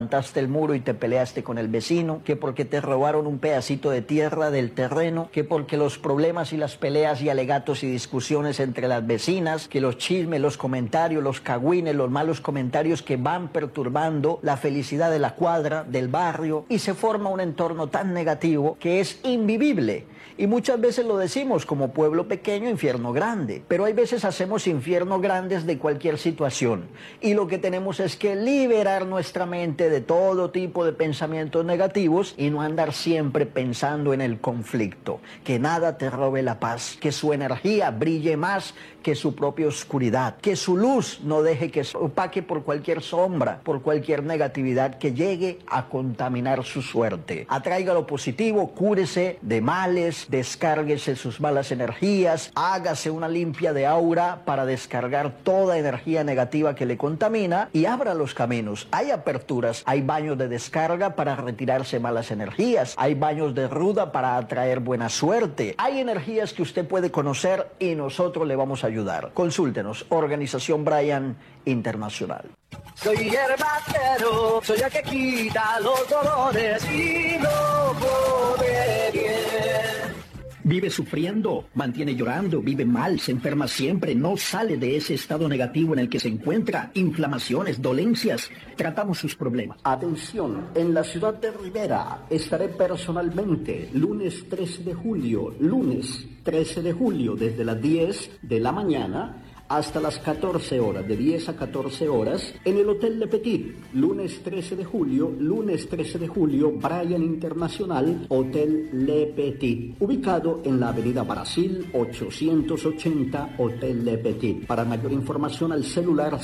levantaste el muro y te peleaste con el vecino, que porque te robaron un pedacito de tierra del terreno, que porque los problemas y las peleas y alegatos y discusiones entre las vecinas, que los chismes, los comentarios, los cagüines, los malos comentarios que van perturbando la felicidad de la cuadra, del barrio, y se forma un entorno tan negativo que es invivible. Y muchas veces lo decimos como pueblo pequeño, infierno grande, pero hay veces hacemos infiernos grandes de cualquier situación, y lo que tenemos es que liberar nuestra mente de todo tipo de pensamientos negativos y no andar siempre pensando en el conflicto. Que nada te robe la paz, que su energía brille más que su propia oscuridad, que su luz no deje que se opaque por cualquier sombra, por cualquier negatividad que llegue a contaminar su suerte. Atraiga lo positivo, cúrese de males, descárguese sus malas energías, hágase una limpia de aura para descargar toda energía negativa que le contamina y abra los caminos. Hay aperturas, hay baños de descarga para retirarse malas energías, hay baños de ruda para atraer buena suerte, hay energías que usted puede conocer y nosotros le vamos a ayudar. Consúltenos, Organización Brian Internacional. Soy herbatero, soy el que quita los dolores y no pone bien. Vive sufriendo, mantiene llorando, vive mal, se enferma siempre, no sale de ese estado negativo en el que se encuentra, inflamaciones, dolencias. Tratamos sus problemas. Atención, en la ciudad de Rivera estaré personalmente lunes 13 de julio, desde las 10 de la mañana hasta las 14 horas, de 10 a 14 horas, en el Hotel Le Petit, lunes 13 de julio, Brian Internacional, Hotel Le Petit, ubicado en la avenida Brasil 880, Hotel Le Petit. Para mayor información al celular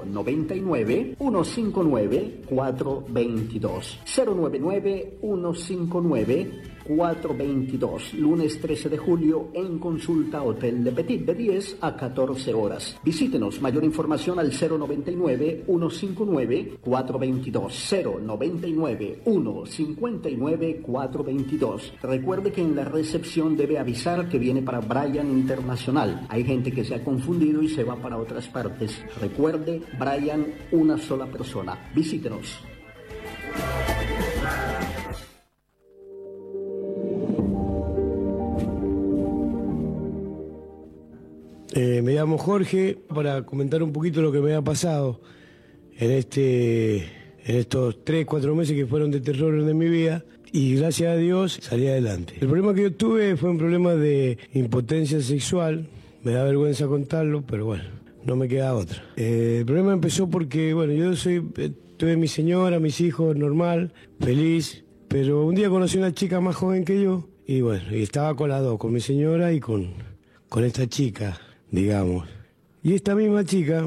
099-159-422, 099-159-422, lunes 13 de julio en consulta Hotel Le Petit, de 10 a 14 horas. Visítenos, mayor información al 099-159-422, 099-159-422. Recuerde que en la recepción debe avisar que viene para Brian Internacional. Hay gente que se ha confundido y se va para otras partes. Recuerde, Brian, una sola persona. Visítenos. Me llamo Jorge para comentar un poquito lo que me ha pasado en estos 3-4 meses que fueron de terror de mi vida, y gracias a Dios salí adelante. El problema que yo tuve fue un problema de impotencia sexual, me da vergüenza contarlo, pero bueno, no me queda otra. El problema empezó porque, bueno, tuve mi señora, mis hijos, normal, feliz, pero un día conocí a una chica más joven que yo, y bueno, y estaba con las dos, con mi señora y con esta chica, digamos. Y esta misma chica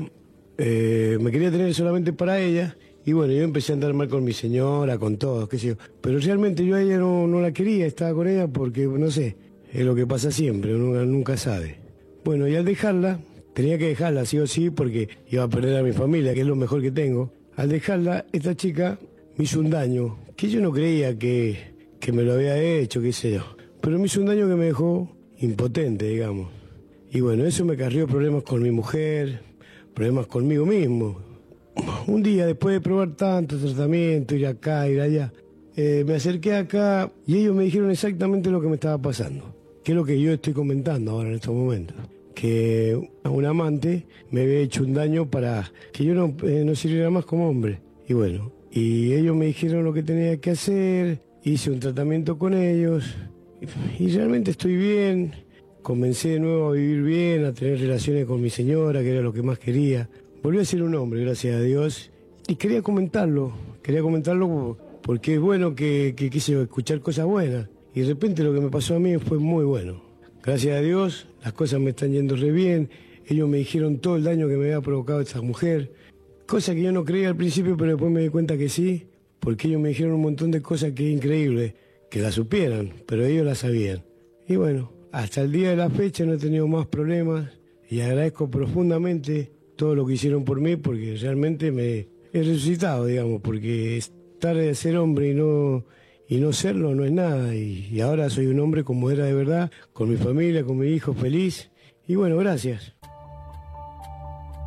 me quería tener solamente para ella, y bueno, yo empecé a andar mal con mi señora, con todos, qué sé yo. Pero realmente yo a ella no la quería, estaba con ella porque, no sé, es lo que pasa siempre, uno nunca sabe. Bueno, y al dejarla, tenía que dejarla sí o sí porque iba a perder a mi familia, que es lo mejor que tengo. Al dejarla, esta chica me hizo un daño que yo no creía que me lo había hecho, qué sé yo. Pero me hizo un daño que me dejó impotente, digamos. Y bueno, eso me acarreó problemas con mi mujer, problemas conmigo mismo. Un día, después de probar tanto tratamiento, ir acá, ir allá, me acerqué acá y ellos me dijeron exactamente lo que me estaba pasando, que es lo que yo estoy comentando ahora en estos momentos. Que a un amante me había hecho un daño para que yo no sirviera más como hombre. Y bueno, y ellos me dijeron lo que tenía que hacer, hice un tratamiento con ellos y realmente estoy bien. Comencé de nuevo a vivir bien, a tener relaciones con mi señora, que era lo que más quería. Volví a ser un hombre, gracias a Dios. Y quería comentarlo porque es bueno que quise escuchar cosas buenas. Y de repente lo que me pasó a mí fue muy bueno. Gracias a Dios, las cosas me están yendo re bien. Ellos me dijeron todo el daño que me había provocado esta mujer. Cosa que yo no creía al principio, pero después me di cuenta que sí. Porque ellos me dijeron un montón de cosas que es increíble, que las supieran, pero ellos las sabían. Y bueno, hasta el día de la fecha no he tenido más problemas y agradezco profundamente todo lo que hicieron por mí, porque realmente me he resucitado, digamos, porque estar de ser hombre y no serlo no es nada, y ahora soy un hombre como era de verdad, con mi familia, con mi hijo feliz, y bueno, gracias.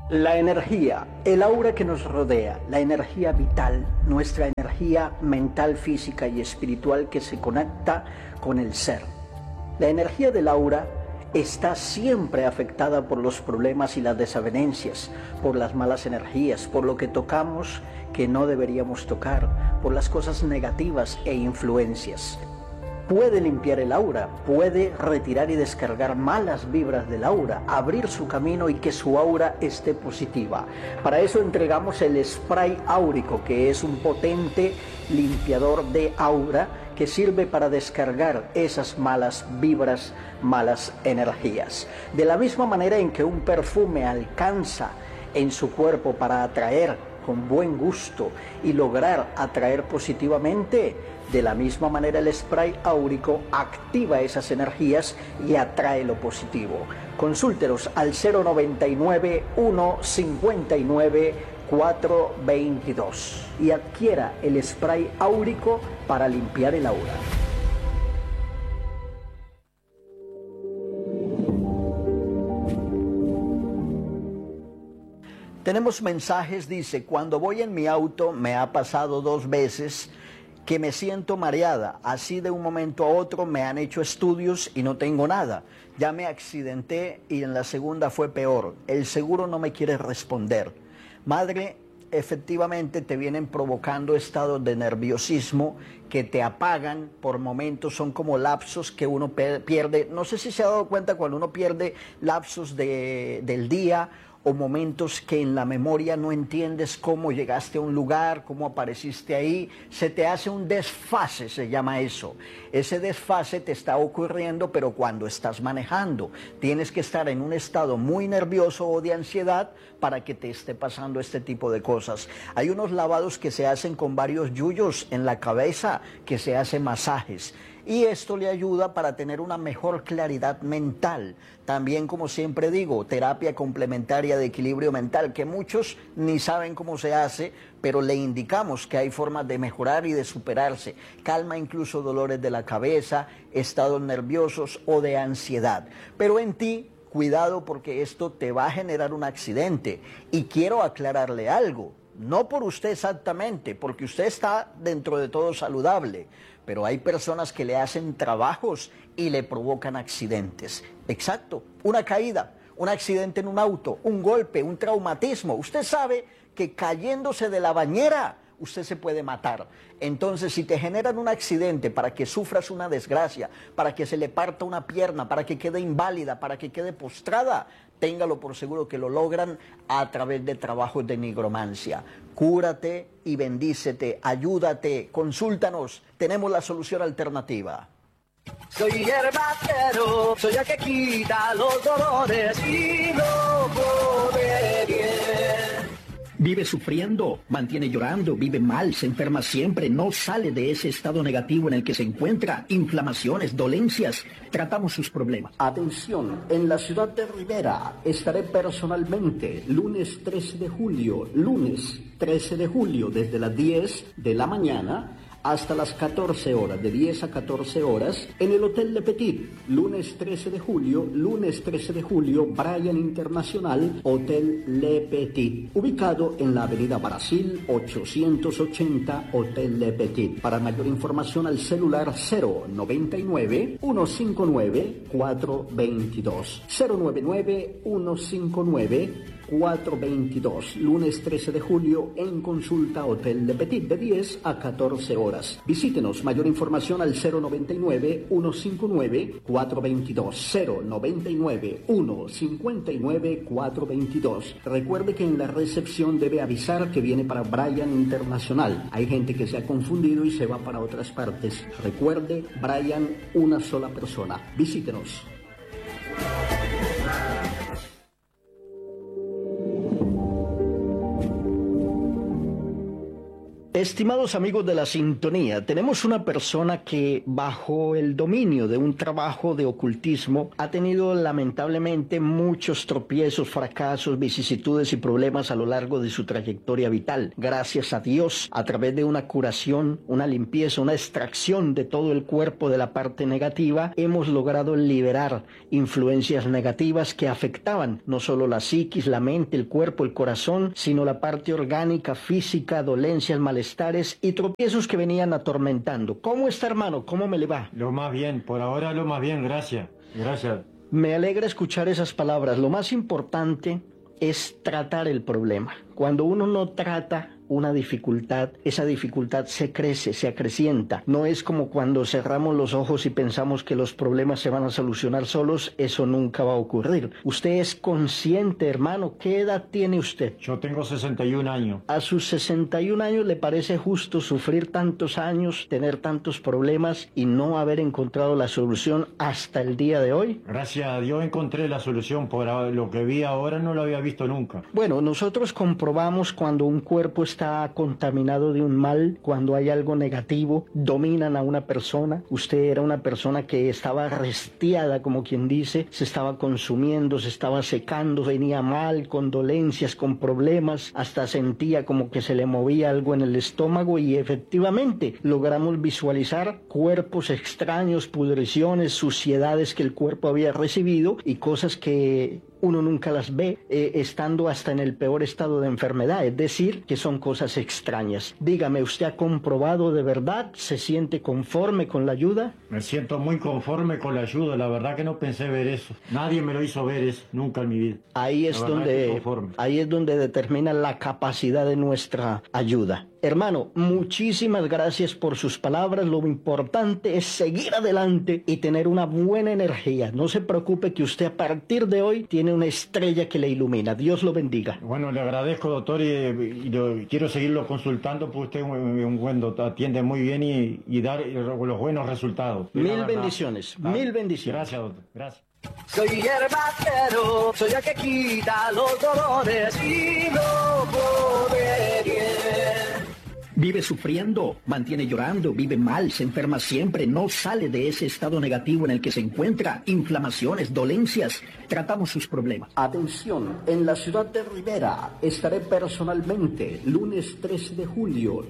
La energía, el aura que nos rodea, la energía vital, nuestra energía mental, física y espiritual que se conecta con el ser. La energía del aura está siempre afectada por los problemas y las desavenencias, por las malas energías, por lo que tocamos que no deberíamos tocar, por las cosas negativas e influencias. Puede limpiar el aura, puede retirar y descargar malas vibras del aura, abrir su camino y que su aura esté positiva. Para eso entregamos el spray áurico, que es un potente limpiador de aura que sirve para descargar esas malas vibras, malas energías. De la misma manera en que un perfume alcanza en su cuerpo para atraer con buen gusto y lograr atraer positivamente, de la misma manera el spray áurico activa esas energías y atrae lo positivo. Consúltenos al 099 159 422 y adquiera el spray áurico para limpiar el aura. Tenemos mensajes, dice, cuando voy en mi auto me ha pasado 2 veces que me siento mareada, así de un momento a otro me han hecho estudios y no tengo nada. Ya me accidenté y en la segunda fue peor. El seguro no me quiere responder. Madre, efectivamente te vienen provocando estados de nerviosismo que te apagan por momentos, son como lapsos que uno pierde. No sé si se ha dado cuenta cuando uno pierde lapsos del día o momentos que en la memoria no entiendes cómo llegaste a un lugar, cómo apareciste ahí, se te hace un desfase, se llama eso. Ese desfase te está ocurriendo, pero cuando estás manejando, tienes que estar en un estado muy nervioso o de ansiedad para que te esté pasando este tipo de cosas. Hay unos lavados que se hacen con varios yuyos en la cabeza, que se hacen masajes. Y esto le ayuda para tener una mejor claridad mental. También, como siempre digo, terapia complementaria de equilibrio mental, que muchos ni saben cómo se hace, pero le indicamos que hay formas de mejorar y de superarse. Calma incluso dolores de la cabeza, estados nerviosos o de ansiedad. Pero en ti, cuidado porque esto te va a generar un accidente. Y quiero aclararle algo, no por usted exactamente, porque usted está dentro de todo saludable, pero hay personas que le hacen trabajos y le provocan accidentes. Exacto, una caída, un accidente en un auto, un golpe, un traumatismo. Usted sabe que cayéndose de la bañera, usted se puede matar. Entonces, si te generan un accidente para que sufras una desgracia, para que se le parta una pierna, para que quede inválida, para que quede postrada, téngalo por seguro que lo logran a través de trabajos de nigromancia. Cúrate y bendícete, ayúdate, consúltanos, tenemos la solución alternativa. Soy herbatero, soy el que quita los dolores y no come bien. Vive sufriendo, mantiene llorando, vive mal, se enferma siempre, no sale de ese estado negativo en el que se encuentra, inflamaciones, dolencias. Tratamos sus problemas. Atención, en la ciudad de Rivera estaré personalmente lunes 13 de julio, desde las 10 de la mañana hasta las 14 horas, de 10 a 14 horas, en el Hotel Le Petit, lunes 13 de julio, Bryan Internacional, Hotel Le Petit, ubicado en la avenida Brasil 880, Hotel Le Petit. Para mayor información al celular 099 159 422, 099 159 422, lunes 13 de julio en consulta Hotel Le Petit, de 10 a 14 horas. Visítenos, mayor información al 099 159 422, 099 159 422. Recuerde que en la recepción debe avisar que viene para Bryan Internacional. Hay gente que se ha confundido y se va para otras partes. Recuerde, Bryan, una sola persona. Visítenos. Estimados amigos de la sintonía, tenemos una persona que bajo el dominio de un trabajo de ocultismo ha tenido lamentablemente muchos tropiezos, fracasos, vicisitudes y problemas a lo largo de su trayectoria vital. Gracias a Dios, a través de una curación, una limpieza, una extracción de todo el cuerpo de la parte negativa, hemos logrado liberar influencias negativas que afectaban no solo la psiquis, la mente, el cuerpo, el corazón, sino la parte orgánica, física, dolencias, malestares y tropiezos que venían atormentando. ¿Cómo está, hermano? ¿Cómo me le va? Lo más bien, por ahora lo más bien, gracias. Gracias. Me alegra escuchar esas palabras. Lo más importante es tratar el problema. Cuando uno no trata una dificultad, esa dificultad se crece, se acrecienta. No es como cuando cerramos los ojos y pensamos que los problemas se van a solucionar solos. Eso nunca va a ocurrir. Usted es consciente, hermano. ¿Qué edad tiene usted? Yo tengo 61 años. ¿A sus 61 años le parece justo sufrir tantos años, tener tantos problemas y no haber encontrado la solución hasta el día de hoy? Gracias a Dios encontré la solución. Por lo que vi ahora no lo había visto nunca. Bueno, nosotros comprobamos cuando un cuerpo está contaminado de un mal, cuando hay algo negativo, dominan a una persona. Usted era una persona que estaba restiada, como quien dice, se estaba consumiendo, se estaba secando, venía mal, con dolencias, con problemas, hasta sentía como que se le movía algo en el estómago y efectivamente logramos visualizar cuerpos extraños, pudriciones, suciedades que el cuerpo había recibido y cosas que uno nunca las ve estando hasta en el peor estado de enfermedad, es decir, que son cosas extrañas. Dígame, ¿usted ha comprobado de verdad? ¿Se siente conforme con la ayuda? Me siento muy conforme con la ayuda, la verdad que no pensé ver eso. Nadie me lo hizo ver eso, nunca en mi vida. Ahí es donde determina la capacidad de nuestra ayuda. Hermano, muchísimas gracias por sus palabras. Lo importante es seguir adelante y tener una buena energía. No se preocupe que usted a partir de hoy tiene una estrella que le ilumina. Dios lo bendiga. Bueno, le agradezco, doctor, y quiero seguirlo consultando porque usted es un buen doctor, atiende muy bien y dar los buenos resultados. Mil bendiciones, mil bendiciones. Gracias, doctor. Gracias. Soy hierbacero, soy el que quita los dolores y no pone bien. Vive sufriendo, mantiene llorando, vive mal, se enferma siempre, no sale de ese estado negativo en el que se encuentra, inflamaciones, dolencias. Tratamos sus problemas. Atención, en la ciudad de Rivera estaré personalmente lunes 13 de julio,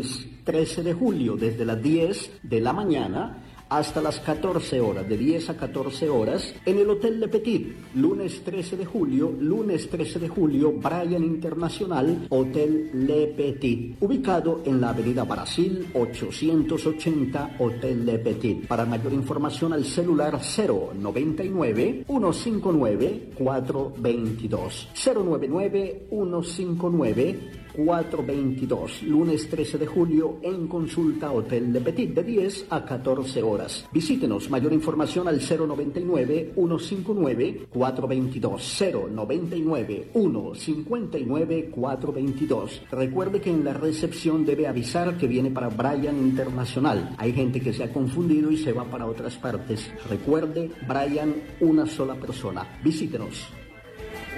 desde las 10 de la mañana hasta las 14 horas, de 10 a 14 horas, en el Hotel Le Petit, lunes 13 de julio, Bryan Internacional, Hotel Le Petit, ubicado en la avenida Brasil 880, Hotel Le Petit. Para mayor información al celular 099-159-422, 099-159-422, lunes 13 de julio en consulta Hotel Le Petit de 10 a 14 horas. Visítenos, mayor información al 099-159-422, 099-159-422. Recuerde que en la recepción debe avisar que viene para Bryan Internacional. Hay gente que se ha confundido y se va para otras partes. Recuerde, Bryan, una sola persona. Visítenos.